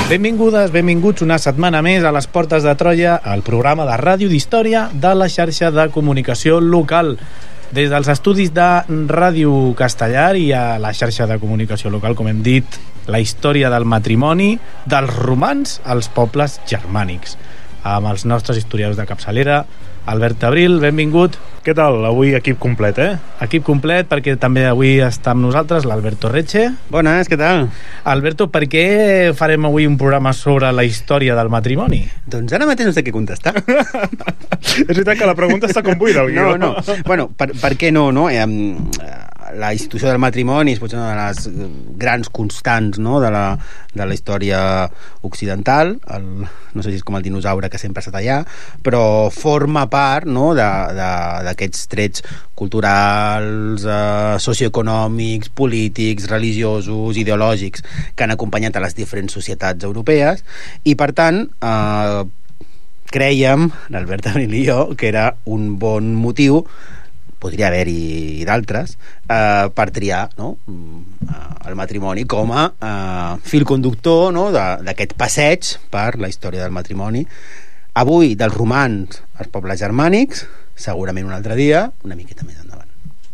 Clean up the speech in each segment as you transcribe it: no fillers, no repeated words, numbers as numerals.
Benvingudes, benvinguts una setmana més a les Portes de Troia, el programa de ràdio d'història de la xarxa de comunicació local. Des dels estudis de Ràdio Castellar i a la xarxa de comunicació local, com hem dit, la història del matrimoni dels romans als pobles germànics. Amb els nostres historiadors de capçalera, Albert Abril, benvingut. Què tal? Avui equip complet, Equip complet, perquè també avui està amb nosaltres l'Alberto Reche. Bones, què tal? Alberto, per què farem avui un programa sobre la història del matrimoni? Doncs ara mateix no sé què contestar. És veritat que la pregunta està com buida, el guió. No. Bueno, per què no? La institució del matrimoni és potser una de les grans constants, no? de la història occidental. No sé si és com el dinosaure que sempre ha estat allà, però forma part, no? d'aquests trets culturals, socioeconòmics, polítics, religiosos, ideològics que han acompanyat a les diferents societats europees, i per tant crèiem, l'Albert Abril i jo, que era un bon motiu, podria haver-hi d'altres, per triar, no? El matrimoni com a fil conductor, no? d'aquest passeig per la història del matrimoni. Avui dels romans als pobles germànics, segurament un altre dia, una miqueta més endavant.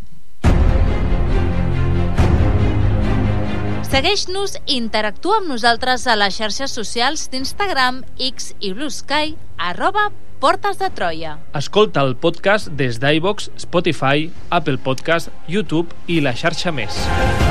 Segueix-nos i interactua amb nosaltres a les xarxes socials d'Instagram, X i Blue Sky, @Portes de Troia. Escolta el podcast des d'iVoox, Spotify, Apple Podcast, YouTube i la xarxa més.